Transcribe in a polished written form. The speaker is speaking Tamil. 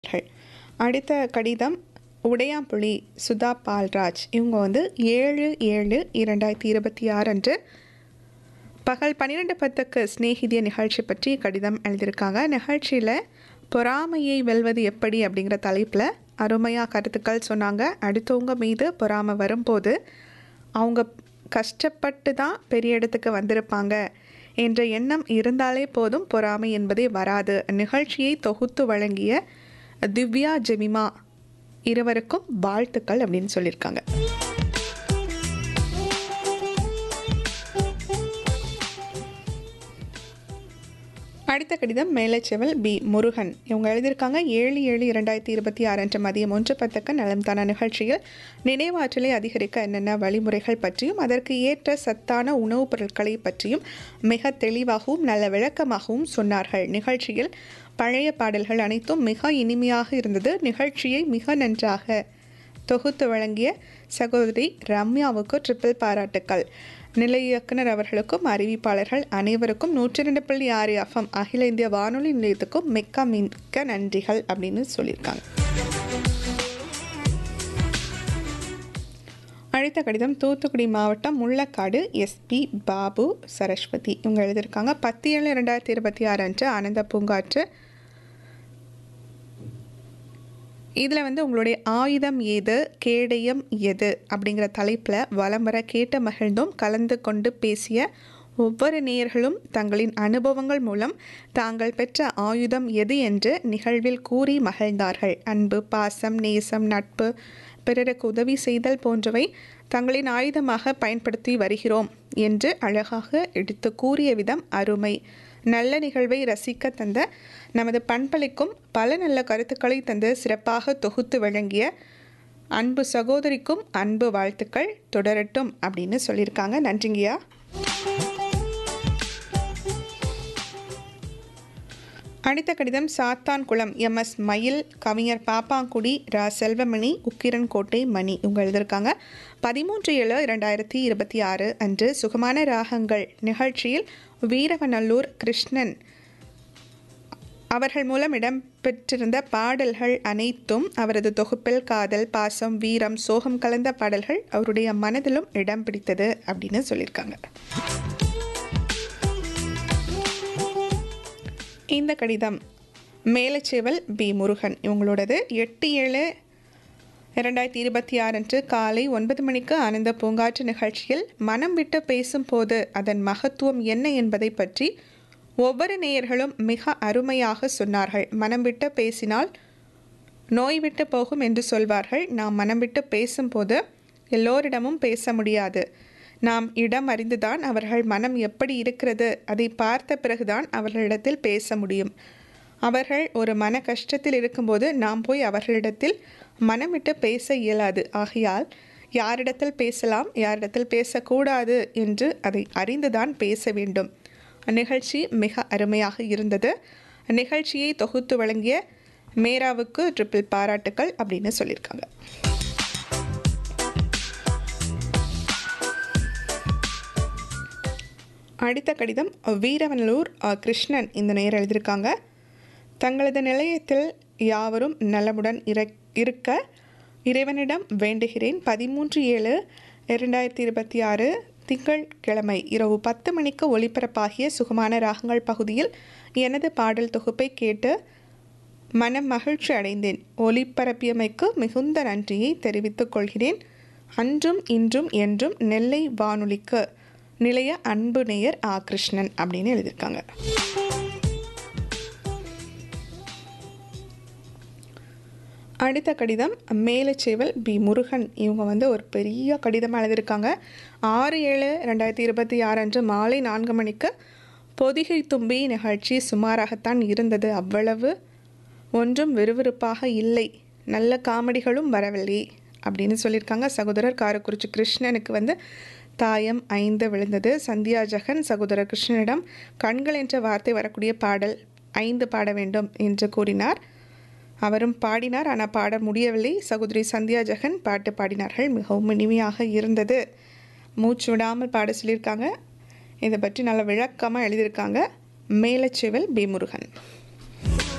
அடுத்த கடிதம் உடையாம்புலி சுதா பால்ராஜ். இவங்க வந்து 7/7/2026 அன்று பகல் 12:10க்கு சிநேகிதிய நிகழ்ச்சி பற்றி கடிதம் எழுதியிருக்காங்க. நிகழ்ச்சியில் பொறாமையை வெல்வது எப்படி அப்படிங்கிற தலைப்பில் அருமையாக கருத்துக்கள் சொன்னாங்க. அடுத்தவங்க மீது பொறாமை வரும்போது அவங்க கஷ்டப்பட்டு தான் பெரிய இடத்துக்கு வந்திருப்பாங்க என்ற எண்ணம் இருந்தாலே போதும், பொறாமை என்பதே வராது. நிகழ்ச்சியை தொகுத்து வழங்கிய திவ்யா ஜெமிமா இருவருக்கும் வாழ்த்துக்கள் அப்படின்னு சொல்லியிருக்காங்க. அடுத்த கடிதம் மேலச்செவல் பி முருகன். இவங்க எழுதியிருக்காங்க 7/7/2026 அன்று மதியம் 1:10க்கு நலம் தான நிகழ்ச்சியில் நினைவாற்றலை அதிகரிக்க என்னென்ன வழிமுறைகள் பற்றியும் அதற்கு ஏற்ற சத்தான உணவுப் பொருட்களை பற்றியும் மிக தெளிவாகவும் நல்ல விளக்கமாகவும் சொன்னார்கள். நிகழ்ச்சியில் பழைய பாடல்கள் அனைத்தும் மிக இனிமையாக இருந்தது. நிகழ்ச்சியை மிக நன்றாக தொகுத்து வழங்கிய சகோதரி ரம்யாவுக்கு ட்ரிபிள் பாராட்டுக்கள். நிலைய இயக்குனர் அவர்களுக்கும் அறிவிப்பாளர்கள் அனைவருக்கும் 102.6 FM அகில இந்திய வானொலி நிலையத்துக்கும் மிக்க மிக்க நன்றிகள் அப்படின்னு சொல்லியிருக்காங்க. அடுத்த கடிதம் தூத்துக்குடி மாவட்டம் முள்ளக்காடு SP பாபு சரஸ்வதி. இவங்க எழுதியிருக்காங்க 10/7/2026 அன்று ஆனந்த பூங்காற்று. இதில் வந்து உங்களுடைய ஆயுதம் ஏது, கேடயம் எது அப்படிங்கிற தலைப்பில் வலம் வர கேட்டு மகிழ்ந்தும் கலந்து கொண்டு பேசிய ஒவ்வொரு நேயர்களும் தங்களின் அனுபவங்கள் மூலம் தாங்கள் பெற்ற ஆயுதம் எது என்று நிகழ்வில் கூறி மகிழ்ந்தார்கள். அன்பு, பாசம், நேசம், நட்பு, பிறருக்கு உதவி செய்தல் போன்றவை தங்களின் ஆயுதமாக பயன்படுத்தி வருகிறோம் என்று அழகாக எடுத்து கூறிய விதம் அருமை. நல்ல நிகழ்வை ரசிக்க தந்த நமது பண்பளிக்கும் பல நல்ல கருத்துக்களை தந்து சிறப்பாக தொகுத்து வழங்கிய அன்பு சகோதரிக்கும் அன்பு வாழ்த்துக்கள் தொடரட்டும் அப்படின்னு சொல்லியிருக்காங்க. நன்றிங்கய்யா. அடுத்த கடிதம் சாத்தான்குளம் MS மயில், கவிஞர் பாப்பாங்குடி, ரா செல்வமணி, உக்கிரன்கோட்டை மணி. இவங்க எழுதியிருக்காங்க 13/7/2026 அன்று சுகமான ராகங்கள் நிகழ்ச்சியில் வீரவநல்லூர் கிருஷ்ணன் அவர்கள் மூலம் இடம்பெற்றிருந்த பாடல்கள் அனைத்தும் அவரது தொகுப்பில் காதல், பாசம், வீரம், சோகம் கலந்த பாடல்கள் அவருடைய மனதிலும் இடம் பிடித்தது அப்படின்னு சொல்லியிருக்காங்க. இந்த கடிதம் மேலச்சேவல் பி முருகன். இவங்களோடது 8/7/2026 அன்று காலை 9 மணிக்கு ஆனந்த பூங்காற்று நிகழ்ச்சியில் மனம் விட்டு பேசும்போது அதன் மகத்துவம் என்ன என்பதை பற்றி ஒவ்வொரு நேயர்களும் மிக அருமையாக சொன்னார்கள். மனம் விட்டு பேசினால் நோய் விட்டு போகும் என்று சொல்வார்கள். நாம் மனம் விட்டு பேசும்போது எல்லோரிடமும் பேச முடியாது. நாம் இடம் அறிந்துதான் அவர்கள் மனம் எப்படி இருக்கிறது அதை பார்த்த பிறகுதான் அவர்களிடத்தில் பேச முடியும். அவர்கள் ஒரு மன கஷ்டத்தில் இருக்கும்போது நாம் போய் அவர்களிடத்தில் மனம் விட்டு பேச இயலாது. ஆகையால் யாரிடத்தில் பேசலாம், யாரிடத்தில் பேசக்கூடாது என்று அதை அறிந்துதான் பேச வேண்டும். அந்நிகழ்ச்சி மிக அருமையாக இருந்தது. நிகழ்ச்சியை தொகுத்து வழங்கிய மேராவுக்கு ட்ரிபிள் பாராட்டுக்கள் அப்படின்னு சொல்லியிருக்காங்க. அடுத்த கடிதம் வீரவநல்லூர் கிருஷ்ணன். இந்த நேயர் எழுதியிருக்காங்க தங்களது நிலையத்தில் யாவரும் நலமுடன் இருக்க இறைவனிடம் வேண்டுகிறேன். 13/7/2026 திங்கட்கிழமை இரவு 10 மணிக்கு ஒளிபரப்பாகிய சுகமான ராகங்கள் பகுதியில் எனது பாடல் தொகுப்பை கேட்டு மனம் மகிழ்ச்சி அடைந்தேன். ஒளிபரப்பியமைக்கு மிகுந்த நன்றியை தெரிவித்துக் கொள்கிறேன். அன்றும் இன்றும் என்றும் நெல்லை வானொலிக்கு நிலைய அன்பு நேயர் கிருஷ்ணன் அப்படின்னு எழுதியிருக்காங்க. அடுத்த கடிதம் மேலச்சேவல் பி முருகன். இவங்க வந்து ஒரு பெரிய கடிதமாக எழுதியிருக்காங்க. 6/7/2026 அன்று மாலை 4 மணிக்கு பொதிகை தும்பி நிகழ்ச்சி சுமாராகத்தான் இருந்தது. அவ்வளவு ஒன்றும் விறுவிறுப்பாக இல்லை. நல்ல காமெடிகளும் வரவில்லை அப்படின்னு சொல்லியிருக்காங்க. சகோதரர் காரக்குறிச்சி கிருஷ்ணனுக்கு வந்து தாயம் 5 விழுந்தது. சந்தியா ஜெகன் சகோதரர் கிருஷ்ணனிடம் கண்கள் என்ற வார்த்தை வரக்கூடிய பாடல் 5 பாட வேண்டும் என்று கூறினார். அவரும் பாடினார். ஆனால் பாட முடியவில்லை. சகோதரி சந்தியா ஜெகன் பாட்டு பாடினார்கள். மிகவும் இனிமையாக இருந்தது. மூச்சு விடாமல் பாட சொல்லியிருக்காங்க. இதை பற்றி நல்ல விளக்கமாக எழுதியிருக்காங்க மேலச்சேவல் பி முருகன்.